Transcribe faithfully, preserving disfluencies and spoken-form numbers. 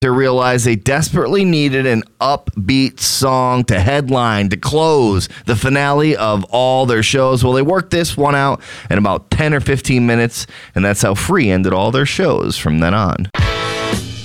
to realize they desperately needed an upbeat song to headline, to close the finale of all their shows. Well, they worked this one out in about ten or fifteen minutes, and that's how Free ended all their shows from then on.